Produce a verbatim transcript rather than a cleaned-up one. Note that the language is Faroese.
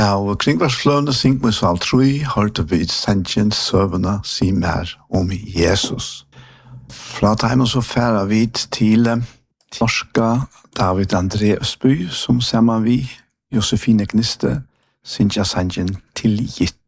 Av kringvarsfløvende syngmusval trui hørte vi sannsyn søvende si mer om Jesus. Fra teimen så færer vi til norska David André Østby, som sammen vi, Josefine Gniste, synsja sannsyn tilgitt.